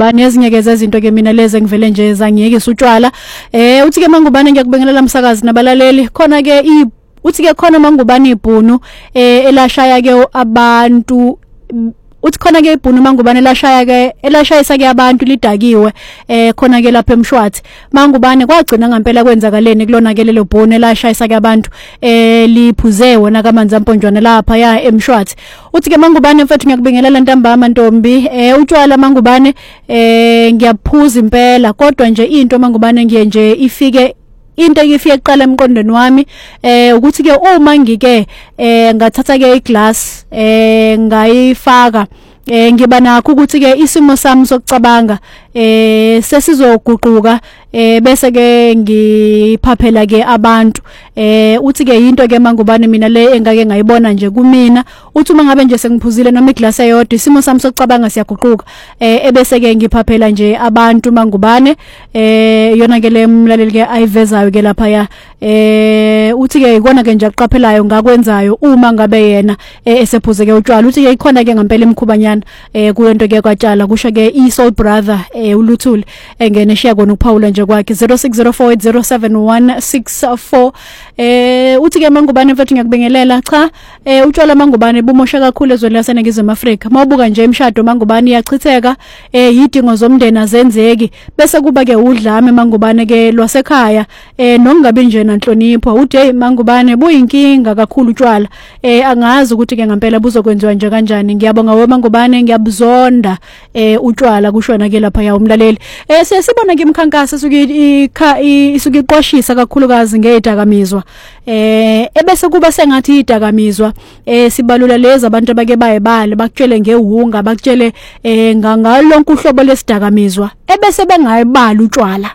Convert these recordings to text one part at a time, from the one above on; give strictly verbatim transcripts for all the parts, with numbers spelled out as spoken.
Mangubane ezinye ke zezinto ke mina leze ngivele nje zangiyekisa utshwala. Eh uthi ke Mangubane ngiyakubingelela umsakazi nabalaleli khona ke i uthi ke khona Mangubane ibhunu eh elashaya ke abantu uthi khona ke ibhunu Mangubane elashaya ke elashayisa ke abantu lidakiwe eh khona ke lapha eMshwathi. Mangubane kwagcina ngempela kwenzakaleni kulona ke lelo bhunu elashayisa ke abantu eh liphuze wona kaManzi amponjwana lapha ya eMshwathi. Uthi ke Mangubane mfethu ngiyakubingelela ntambama ntombi eh utshwala Mangubane eh ngiyaphuza impela kodwa nje into Mangubane ngiye nje ifike into engifike eqala emqondweni wami eh ukuthi ke uma ngike eh ngathatha ke iglass eh ngayifaka eh ngiba nakho ukuthi ke isimo sami sokucabanga eh sesizoguquka eh bese ke ngiphaphela ke abantu eh uthi ke into ke Mangubane mina le engake ngayibona nje kumina uthi uma ngabe nje sengiphuzile noma iglass eyodwa isimo sami sokucabanga siyaguquka eh ebese ke ngiphaphela nje abantu Mangubane eh yona ke le mlaleli ke ayivezayo ke lapha ya eh uthi ke ikona ke nje aqaphelayo ngakwenzayo uma ngabe yena esephuze ke utshwala uthi ke ikhona ke ngempela emkhubanyana eh kuyento ke kwatshala kusho ke i soul brother eh uLuthuli engene shiya kona ukuphawula nje kwakhe zero six zero four eight zero seven one six four eh uthi ke Mangubane mfethu ngiyakubingelela cha eh utshwala Mangubane bumosha kakhulu ezweni laseNingizimu Afrika mawubuka nje imshado Mangubane iyachitheka eh yidingo zomndeni azenzeki bese kuba ke udlame Mangubane ke lwasekhaya eh nokungabe nje nanhlonipho uthi hey Mangubane buyinkinga kakhulu utshwala eh angazi ukuthi ke ngempela buzokwenziwa nje kanjani ngiyabonga we Mangubane ngiyabuzonda eh utshwala kushona ke lapha ya umlaleli eh siyasibona ke imkhankaso isuke isuke iqwashisa kakhulukazi ngedakamizwa eh ebese kuba sengathi idakamizwa eh sibalula lezi abantu abake bayebale bakutshele ngehunga bakutshele eh ngalonke uhlobo lesidakamizwa ebese bengayibala utshwala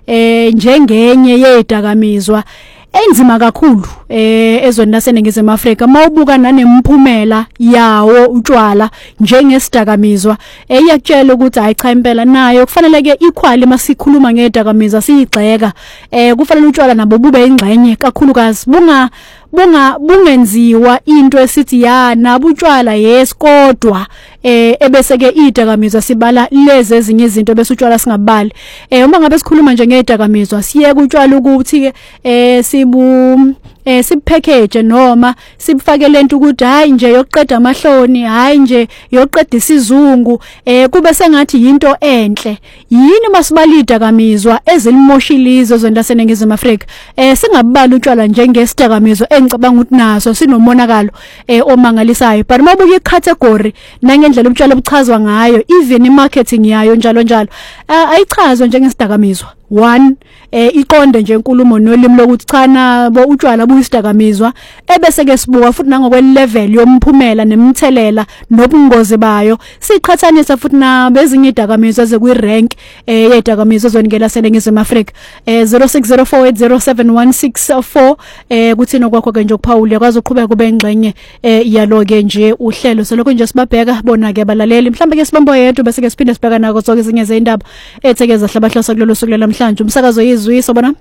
eh njengenye yedakamizwa enzima kakhulu eh ezweni laseNingizimu Afrika mawubuka nanemphumela yawo utshwala njengesidakamizwa eyakutshela ukuthi hayi cha impela nayo kufanele ke equal masikhuluma ngedakamizwa siyigxeka eh kufanele utshwala nabo bube ingxenye kakhulukazi bunga bunga bungenziwa into esithi ya nabo utshwala yes kodwa eh ebese ke idakamizwa sibala lezi ezinye izinto bese utshwala singabali eh uma ngabe sikhuluma nje ngedakamizwa siyeke utshwala ukuthi ke eh sibu eh sipackage noma sibufake lento ukuthi hayi nje yokuqeda amahloni hayi nje yokuqeda isizungu eh kube sengathi into enhle yini masibalida kamizwa ezilimoshilizo ezweni laseNingizimu Afrika eh singabali utshwala njengesidakamizwa engicabanga ukuthi naso sinomonakalo eh omangalisayo but mabuke icategory nangendlela utshwala obuchazwa ngayo even imarketing yayo njalo njalo ayichazwe njengesidakamizwa one eh iqonde nje inkulumo nolimi lokuthi cha nabo utshwala buyisidakamizwa ebese ke sibuka futhi nangokwe level yomphumela nemthelela nobungozi bayo siqhathanisa futhi nabo ezinye idakamizwa ezekwi rank eh yedakamizwa ezonike laseNingizimu Afrika eh zero six zero four eight zero seven one six four eh kuthina kwakho ke nje ukuphawula yakwazi ukuqhubeka kube ingxenye eh yaloke nje uhlelo selokho nje sibabheka bona ke abalaleli mhlambe ke sibambo yethu bese ke siphinde sibheka nako zonke ezinye zeindaba ethekeza hlabahlosa kulolu suku lamhlanje umsakazo yizwi sobona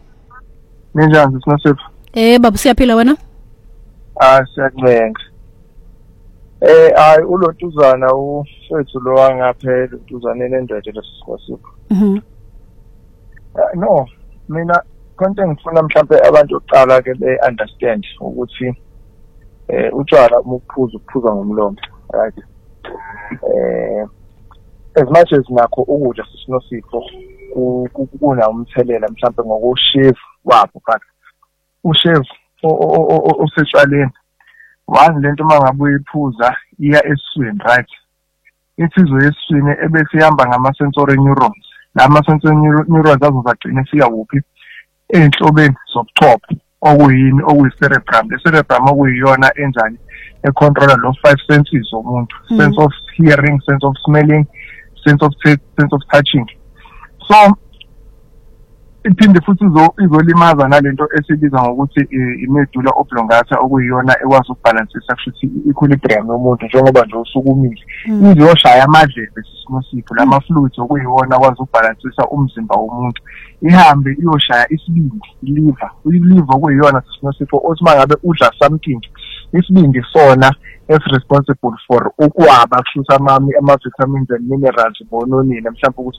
Ninjani sinosipho eh baba siyaphila wena ah siyakulenga eh ay ulontuzana ufethu lo wangaphela untuzane nendoda lesisikosipho mhm no mina konke ngifuna mhlambe abantu oqala ke be understand ukuthi eh utshwala ukuphuza ukuphuza ngomlomo right eh as much as nakho ukudla sinosipho kuna umthelela mhlambe ngokushave wapho but ushave osetshwaleni wazi lento mangabe uyiphuza iya eswini right insizwe yeswini ebese ihamba ngama sensory neurons lama sensory neurons azozagcina fika kuphi enhlobeni zobuchopho okuyini okuyicerebrum cerebrum okuyiyona enjani econtroller lo five senses zomuntu sense of hearing sense of smelling sense of taste sense of touching so iphinde futhi izolimaza nalento esibiza ngokuthi i-medulla oblongata okuyiyona ekwazi ukubalansisa kushuthi equilibrium yomuntu njengoba nje usukumile izoshaya amadlebe sinosipho lama fluids okuyiwona akwazi ukubalansisa umzimba womuntu ihambe iyoshaya isibindi liver liver okuyiyona sinosipho othi mangabe udla something isibindi sona is responsible for ukwaba kushuthi ama vitamins and minerals bononini mhlawumbe